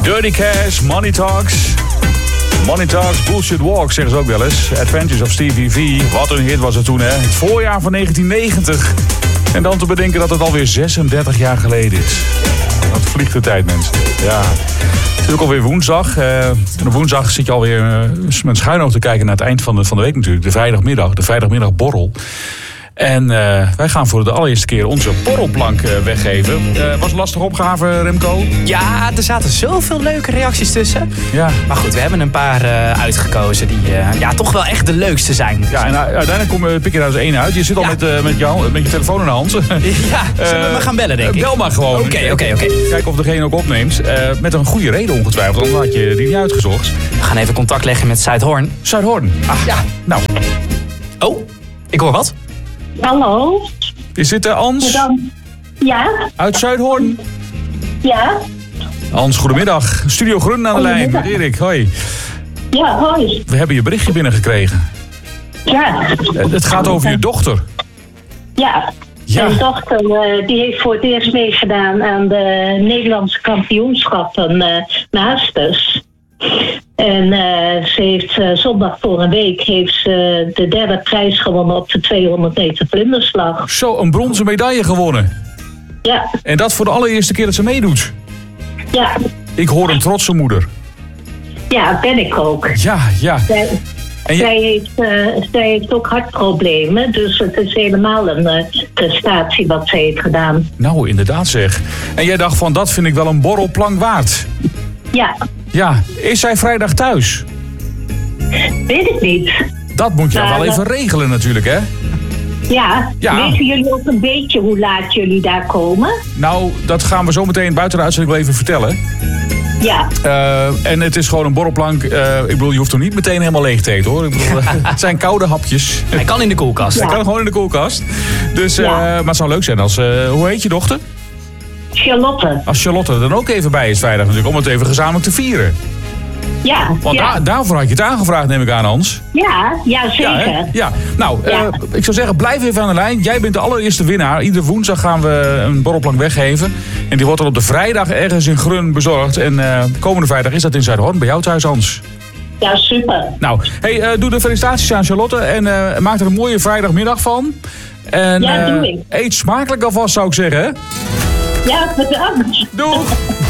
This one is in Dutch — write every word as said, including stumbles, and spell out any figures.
Dirty Cash, Money Talks. Money Talks, Bullshit Walks, zeggen ze ook wel eens. Adventures of Stevie V. Wat een hit was het toen, hè? Het voorjaar van negentien negentig. En dan te bedenken dat het alweer zesendertig jaar geleden is. Dat vliegt de tijd, mensen. Ja. Het is ook alweer woensdag. Uh, en op woensdag zit je alweer uh, met schuin oog te kijken naar het eind van de, van de week natuurlijk. De vrijdagmiddag, de vrijdagmiddagborrel. En uh, wij gaan voor de allereerste keer onze borrelplank uh, weggeven. Uh, was het lastig opgave, Remco? Ja, er zaten zoveel leuke reacties tussen. Ja. Maar goed, we hebben een paar uh, uitgekozen die uh, ja, toch wel echt de leukste zijn. Ja, en uh, uiteindelijk kom, uh, pik je daar eens één uit. Je zit al ja. met, uh, met, jou, met je telefoon in de hand. Ja, zullen we maar gaan bellen, denk ik? Bel maar gewoon. Oké, oké, oké. Kijk of degene ook opneemt. Uh, met een goede reden ongetwijfeld, anders had je die niet uitgezocht. We gaan even contact leggen met Zuidhoorn. Zuidhoorn? Ah, ja. Nou. Oh, ik hoor wat. Hallo. Is dit uh, Ans? Ja. Uit Zuidhoorn? Ja. Ans, goedemiddag. Studio Grun aan de lijn met Erik. Hoi. Ja, hoi. We hebben je berichtje binnengekregen. Ja. Het gaat over je dochter. Ja. Ja. Mijn dochter uh, die heeft voor het eerst meegedaan aan de Nederlandse kampioenschappen uh, Masters. En uh, ze heeft uh, zondag voor een week heeft ze de derde prijs gewonnen op de tweehonderd meter vlinderslag. Zo, een bronzen medaille gewonnen. Ja. En dat voor de allereerste keer dat ze meedoet. Ja. Ik hoor een trotse moeder. Ja, ben ik ook. Ja, ja. Zij, en je... zij, heeft, uh, zij heeft ook hartproblemen, dus het is helemaal een uh, prestatie wat zij heeft gedaan. Nou, inderdaad zeg. En jij dacht van, dat vind ik wel een borrelplank waard. Ja. Ja, is zij vrijdag thuis? Weet ik niet. Dat moet je nou, wel even regelen natuurlijk, hè? Ja. ja, weten jullie ook een beetje hoe laat jullie daar komen? Nou, dat gaan we zo meteen buiten de uitzending wel even vertellen. Ja. Uh, en het is gewoon een borrelplank. Uh, ik bedoel, je hoeft hem niet meteen helemaal leeg te eten, hoor. Ik bedoel, het zijn koude hapjes. Hij kan in de koelkast. Ja. Hij kan gewoon in de koelkast. Dus, uh, ja. Maar het zou leuk zijn als... Uh, hoe heet je dochter? Charlotte. Als Charlotte er dan ook even bij is vrijdag natuurlijk, om het even gezamenlijk te vieren. Ja. Want ja. Da- daarvoor had je het aangevraagd, neem ik aan, Hans. Ja, ja zeker. Ja, ja. nou, ja. Uh, ik zou zeggen, blijf even aan de lijn. Jij bent de allereerste winnaar. Iedere woensdag gaan we een borrelplank weggeven. En die wordt dan op de vrijdag ergens in Grun bezorgd. En uh, komende vrijdag is dat in Zuidhoorn, bij jou thuis, Hans. Ja, super. Nou, hey, uh, doe de felicitaties aan Charlotte en uh, maak er een mooie vrijdagmiddag van. En, ja, doe uh, ik. Eet smakelijk alvast, zou ik zeggen, hè? Ja, bedankt. Doeg!